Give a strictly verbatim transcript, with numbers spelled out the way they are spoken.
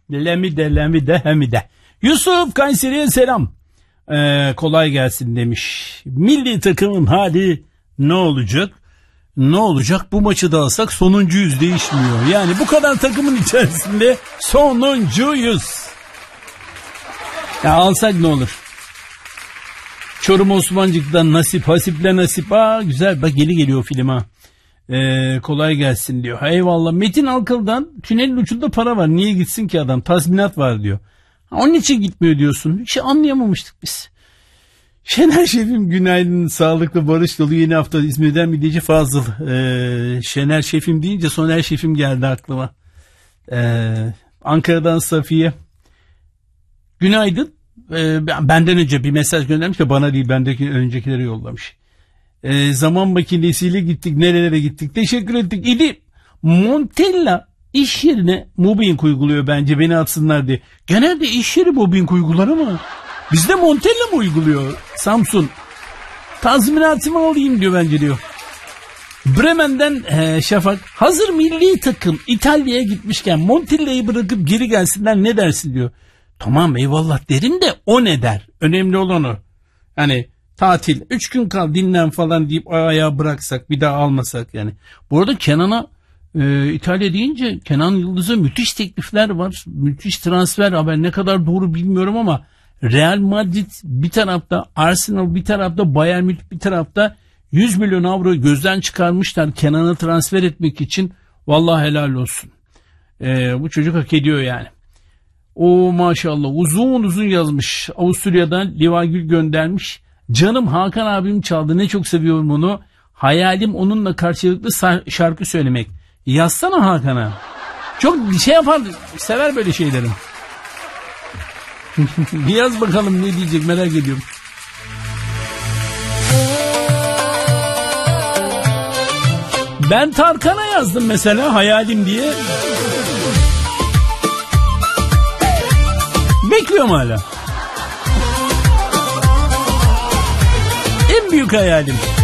Lemide lemide hemide. Yusuf Kayseri'ye selam. Ee, kolay gelsin demiş. Milli takımın hali ne olacak? Ne olacak? Bu maçı da alsak sonuncuyuz, değişmiyor. Yani bu kadar takımın içerisinde sonuncuyuz. Ya alsak ne olur? Çorum Osmancık'tan nasip, hasiple nasip. Aa güzel, bak yeni geliyor film ha. Ee, kolay gelsin diyor. Eyvallah. Metin Alkıl'dan tünelin ucunda para var. Niye gitsin ki adam? Tazminat var diyor. Onun için gitmiyor diyorsun. Hiç anlayamamıştık biz. Şener Şef'im günaydın. Sağlıklı, barış dolu yeni hafta. İzmir'den mideci Fazıl. Ee, Şener Şef'im deyince Soner Şef'im geldi aklıma. Ee, Ankara'dan Safiye. Günaydın. Ee, benden önce bir mesaj göndermiş de bana değil, bendeki öncekilere yollamış. Ee, zaman makinesiyle gittik, nerelere gittik, teşekkür ettik. İdi Montella iş yerine mobbing uyguluyor, bence beni atsınlar diye. Genelde iş yeri mobbing uygular ama bizde Montella mı uyguluyor? Samsun tazminatımı alayım diyor bence diyor. Bremen'den e, Şafak, hazır milli takım İtalya'ya gitmişken Montella'yı bırakıp geri gelsinler ne dersin diyor. Tamam eyvallah derim de o ne der? Önemli olan o. Hani tatil, üç gün kal dinlen falan deyip ayağa bıraksak, bir daha almasak yani. Bu arada Kenan'a e, İtalya deyince Kenan Yıldız'a müthiş teklifler var. Müthiş transfer haber, ne kadar doğru bilmiyorum ama Real Madrid bir tarafta, Arsenal bir tarafta, Bayern Münih bir tarafta yüz milyon avro gözden çıkarmışlar Kenan'ı transfer etmek için. Vallahi helal olsun. E, bu çocuk hak ediyor yani. O maşallah uzun uzun yazmış. Avusturya'dan Livagül göndermiş. Canım Hakan abim çaldı, ne çok seviyorum onu. Hayalim onunla karşılıklı şarkı söylemek. Yazsana Hakan'a. Çok şey yapar, sever böyle şeyleri. Bir yaz bakalım ne diyecek, merak ediyorum. Ben Tarkan'a yazdım mesela hayalim diye. Bekliyorum hala. En büyük hayalim.